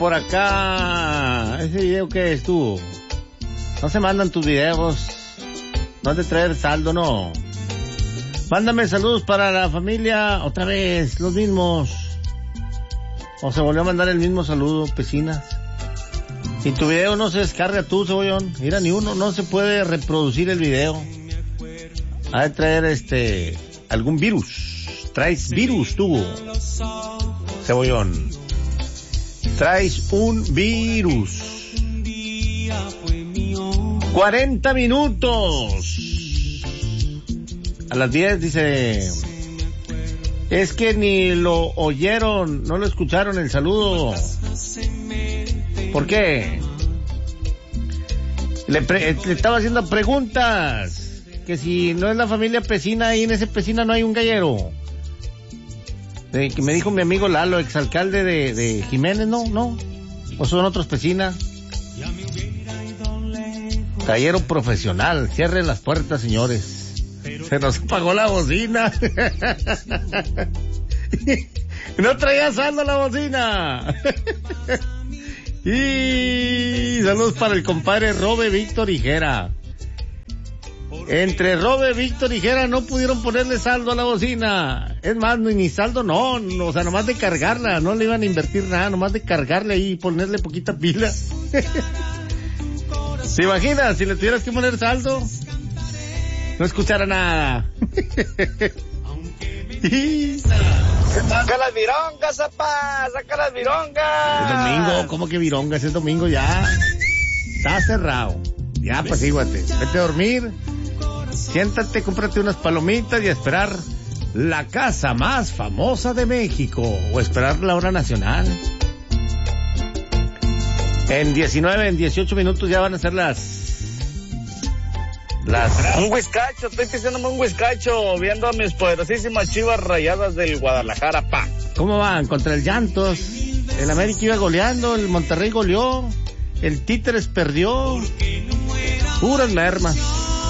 por acá. ¿Ese video qué es tú? No se mandan tus videos. No has de traer saldo, no. Mándame saludos para la familia. Otra vez, los mismos. O se volvió a mandar el mismo saludo, Pecinas. Y tu video no se descarga tú, Cebollón. Mira, ni uno, no se puede reproducir el video. Ha de traer algún virus. Traes virus tú, Cebollón. Traes un virus. 40 minutos. A las 10 dice... Es que ni lo oyeron, no lo escucharon el saludo. ¿Por qué? Le estaba haciendo preguntas. Que si no es la familia Pecina, ahí en ese Pecina no hay un gallero. Que me dijo mi amigo Lalo, exalcalde de Jiménez, ¿no? ¿O son otros Pecina? Gallero profesional, cierren las puertas, señores. Se nos apagó la bocina. No traía saldo la bocina. Y saludos para el compadre Robe, Víctor y Jera. Entre Robe, Víctor y Jera no pudieron ponerle saldo a la bocina. Es más, ni saldo no, o sea, nomás de cargarla. No le iban a invertir nada, nomás de cargarle ahí y ponerle poquita pila. ¿Te imaginas si le tuvieras que poner saldo? No escuchara nada. ¡Saca las virongas, zapá! ¡Saca las virongas! Es domingo, ¿cómo que virongas? Es domingo ya. Está cerrado. Ya, apacíguate. Vete a dormir. Siéntate, cómprate unas palomitas y a esperar la casa más famosa de México. O esperar la hora nacional. En 18 minutos ya van a ser las... Un whiskacho, estoy pisándome un whiskacho, viendo a mis poderosísimas Chivas Rayadas del Guadalajara, pa. ¿Cómo van? Contra el Llantos. El América iba goleando, el Monterrey goleó, el Títeres perdió. Puras mermas.